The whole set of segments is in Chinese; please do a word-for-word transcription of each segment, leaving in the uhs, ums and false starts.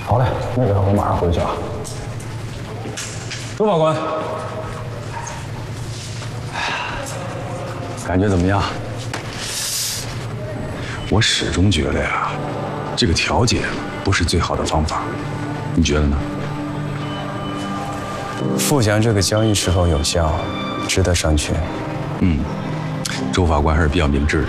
好嘞，那个我马上回去啊。周法官，感觉怎么样？我始终觉得呀，这个调解不是最好的方法，你觉得呢？ 富强这个交易是否有效，值得商榷。 嗯，周法官还是比较明智的。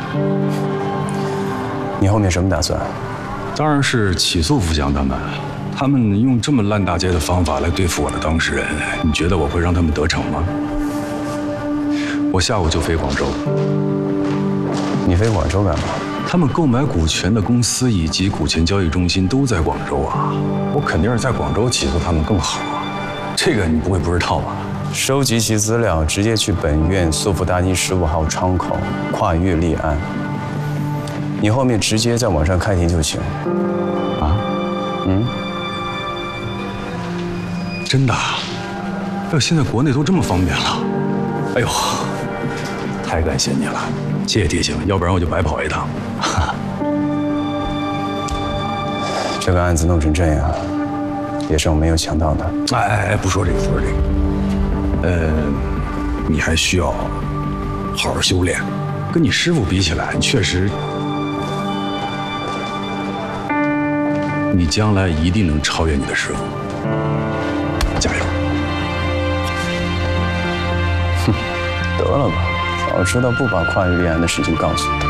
你后面什么打算？ 当然是起诉富强他们。他们用这么烂大街的方法来对付我的当事人，你觉得我会让他们得逞吗？我下午就飞广州。 你飞广州干嘛？ 他们购买股权的公司以及股权交易中心都在广州啊，我肯定是在广州起诉他们更好啊。这个你不会不知道吧？ 收集其资料，直接去本院苏福大街十五号窗口跨越立案。你后面直接在网上开庭就行。 啊？ 嗯？ 真的？哎呦，现在国内都这么方便了。哎呦，太感谢你了，谢谢提醒，要不然我就白跑一趟。 这个案子弄成这样，也是我没有想到的。 哎哎哎，不说这个，不说这个。呃，你还需要好好修炼。跟你师傅比起来，你确实，你将来一定能超越你的师傅。加油！ 哼，得了吧，早知道不把跨越立案的事情告诉你。